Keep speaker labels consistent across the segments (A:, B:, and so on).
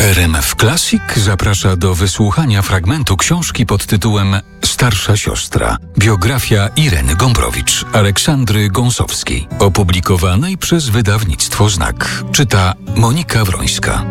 A: RMF Classic zaprasza do wysłuchania fragmentu książki pod tytułem Starsza siostra. Biografia Ireny Gombrowicz, Aleksandry Gąsowskiej, opublikowanej przez wydawnictwo Znak. Czyta Monika Wrońska.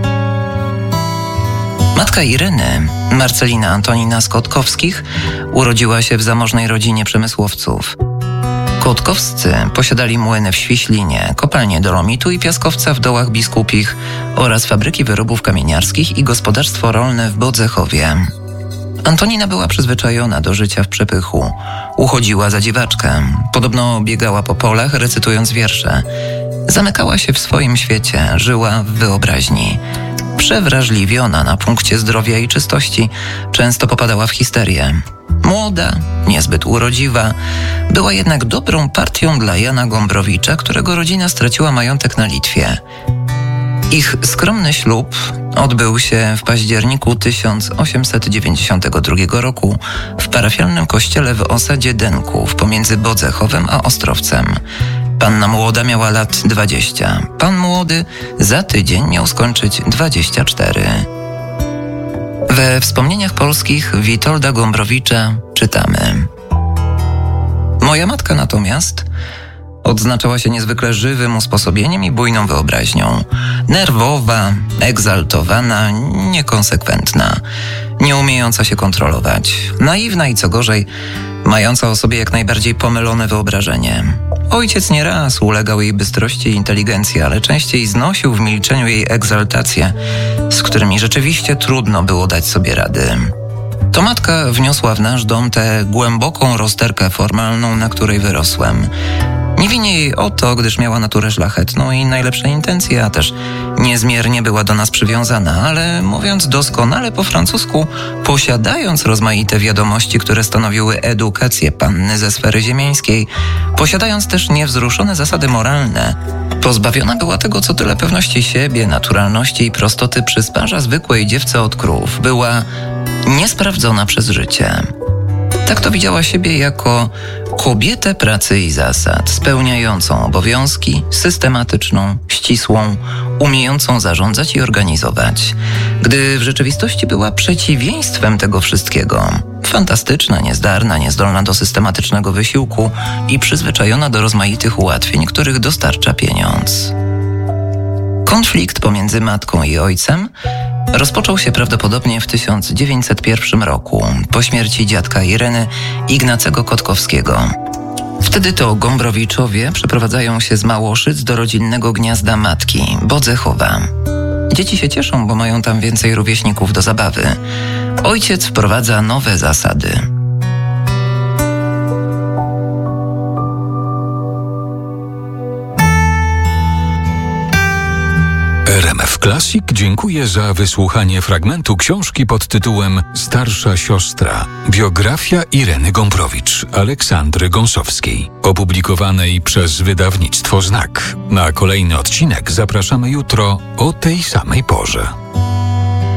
B: Matka Ireny, Marcelina Antonina z Kotkowskich, urodziła się w zamożnej rodzinie przemysłowców. Kotkowscy posiadali młyny w Świślinie, kopalnie dolomitu i piaskowca w Dołach Biskupich oraz fabryki wyrobów kamieniarskich i gospodarstwo rolne w Bodzechowie. Antonina była przyzwyczajona do życia w przepychu. Uchodziła za dziwaczkę. Podobno biegała po polach, recytując wiersze. Zamykała się w swoim świecie, żyła w wyobraźni. Przewrażliwiona na punkcie zdrowia i czystości, często popadała w histerię. Młoda, niezbyt urodziwa, była jednak dobrą partią dla Jana Gombrowicza, którego rodzina straciła majątek na Litwie. Ich skromny ślub odbył się w październiku 1892 roku w parafialnym kościele w osadzie Denków pomiędzy Bodzechowem a Ostrowcem. Panna młoda miała lat 20. Pan młody za tydzień miał skończyć 24. We wspomnieniach polskich Witolda Gombrowicza czytamy: Moja matka natomiast odznaczała się niezwykle żywym usposobieniem i bujną wyobraźnią. Nerwowa, egzaltowana, niekonsekwentna, nie umiejąca się kontrolować, naiwna i co gorzej, mająca o sobie jak najbardziej pomylone wyobrażenie. Ojciec nieraz ulegał jej bystrości i inteligencji, ale częściej znosił w milczeniu jej egzaltacje, z którymi rzeczywiście trudno było dać sobie rady. To matka wniosła w nasz dom tę głęboką rozterkę formalną, na której wyrosłem. Nie winię jej o to, gdyż miała naturę szlachetną i najlepsze intencje, a też niezmiernie była do nas przywiązana, ale mówiąc doskonale po francusku, posiadając rozmaite wiadomości, które stanowiły edukację panny ze sfery ziemiańskiej, posiadając też niewzruszone zasady moralne, pozbawiona była tego, co tyle pewności siebie, naturalności i prostoty przysparza zwykłej dziewce od krów. Była niesprawdzona przez życie. Tak to widziała siebie jako kobietę pracy i zasad, spełniającą obowiązki, systematyczną, ścisłą, umiejącą zarządzać i organizować. Gdy w rzeczywistości była przeciwieństwem tego wszystkiego. Fantastyczna, niezdarna, niezdolna do systematycznego wysiłku i przyzwyczajona do rozmaitych ułatwień, których dostarcza pieniądz. Konflikt pomiędzy matką i ojcem rozpoczął się prawdopodobnie w 1901 roku, po śmierci dziadka Ireny, Ignacego Kotkowskiego. Wtedy to Gombrowiczowie przeprowadzają się z Małoszyc do rodzinnego gniazda matki, Bodzechowa. Dzieci się cieszą, bo mają tam więcej rówieśników do zabawy. Ojciec wprowadza nowe zasady.
A: RMF Classic dziękuję za wysłuchanie fragmentu książki pod tytułem Starsza siostra. Biografia Ireny Gombrowicz, Aleksandry Gąsowskiej, opublikowanej przez wydawnictwo Znak. Na kolejny odcinek zapraszamy jutro o tej samej porze.